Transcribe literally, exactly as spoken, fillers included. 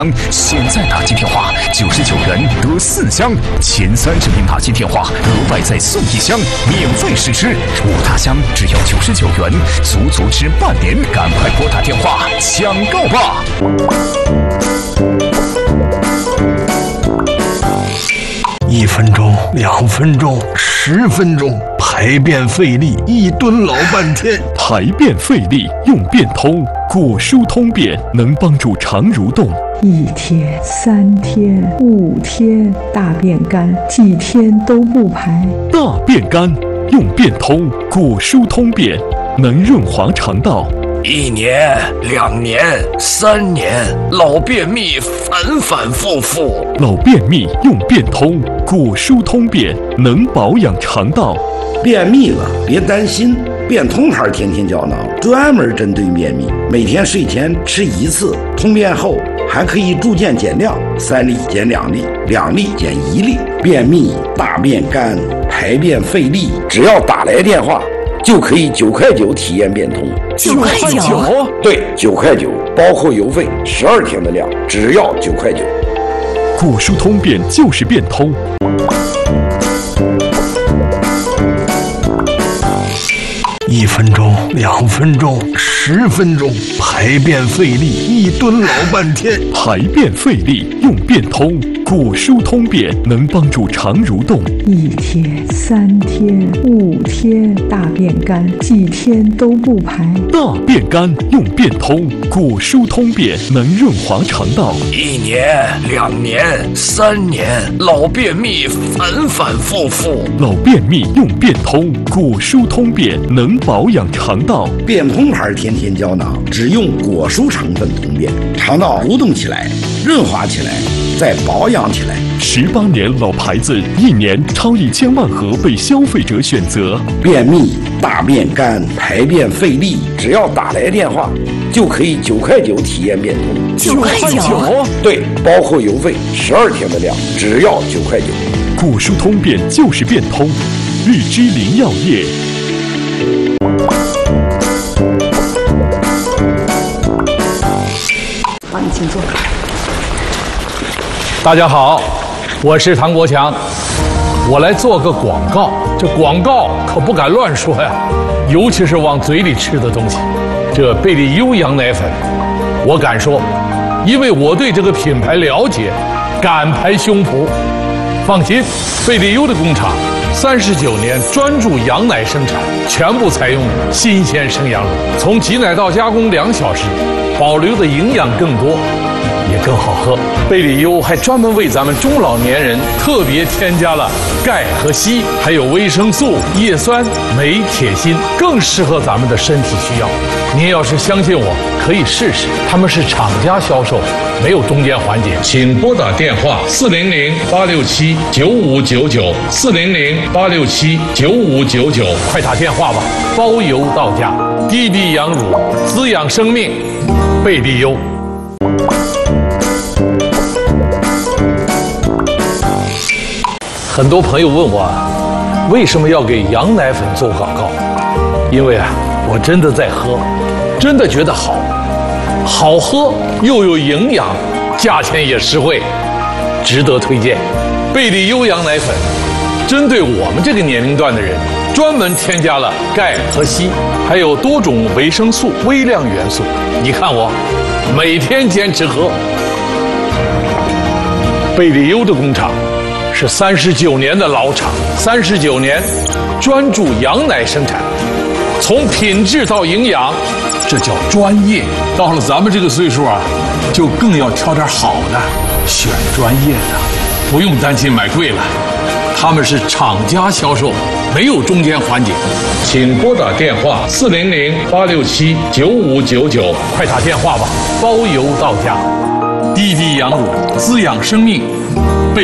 现在打进电话九十九元得四箱，前三十名打进电话额外再送一箱，免费试吃，五大箱只要九十九元，足足吃半年，赶快拨打电话抢购吧！ 一分钟，两分钟，十分钟，排便费力，一蹲老半天。 排便费力用便通，果蔬通便能帮助肠蠕动。 一天、三天、五天，大便干，几天都不排。 大便干用便通，果蔬通便能润滑肠道。 一年、两年、三年，老便秘反反复复。 老便秘用便通，果蔬通便能保养肠道。 便秘了别担心，便通牌天天胶囊专门针对便秘，每天睡前吃一次，通便后还可以逐渐减量，三粒减两粒，两粒减一粒。便秘、大便干、排便费力，只要打来电话就可以九块九体验便通。 九块九？ 对，九块九，包括邮费，十二天的量，只要九块九。 果蔬通便就是便通。 一分钟，两分钟，十分钟，排便费力，一蹲老半天。 排便费力用便通，果蔬通便能帮助肠蠕动。 一天、三天、五天，大便干，几天都不排。 大便干用便通，果蔬通便能润滑肠道。 一年、两年、三年，老便秘反反复复。 老便秘用便通，果蔬通便能保养肠道。 便通牌天天胶囊只用果蔬成分通便，肠道蠕动起来，润滑起来，再保养起来。 十八年老牌子，一年超一千万盒被消费者选择。 便秘、大便干、排便费力，只要打来电话就可以九块九体验便通。 九块九？ 对，包括邮费，十二天的量，只要九块九。 果蔬通便就是便通，日之林药业。 帮你请坐。 大家好，我是唐国强，我来做个广告。这广告可不敢乱说呀，尤其是往嘴里吃的东西。这贝利优羊奶粉，我敢说，因为我对这个品牌了解，敢拍胸脯。放心，贝利优的工厂三十九年专注羊奶生产，全部采用新鲜生羊乳，从挤奶到加工两小时，保留的营养更多，也更好喝。贝利优还专门为咱们中老年人特别添加了钙和硒，还有维生素、叶酸、镁、铁、锌，更适合咱们的身体需要。您要是相信我，可以试试。他们是厂家销售，没有中间环节。请拨打电话四零零八六七九五九九四零零八六七九五九九，快打电话吧，包邮到家。低低羊乳，滋养生命，贝利优。很多朋友问我，为什么要给羊奶粉做广告？因为啊，我真的在喝，真的觉得好，好喝又有营养，价钱也实惠，值得推荐。贝利优羊奶粉针对我们这个年龄段的人，专门添加了钙和硒，还有多种维生素、微量元素。你看我每天坚持喝。贝利优的工厂是三十九年的老厂，三十九年专注羊奶生产，从品质到营养，这叫专业。到了咱们这个岁数啊，就更要挑点好的，选专业的，不用担心买贵了。他们是厂家销售，没有中间环节。请拨打电话四零零八六七九五九九，快打电话吧，包邮到家。低低羊乳，滋养生命。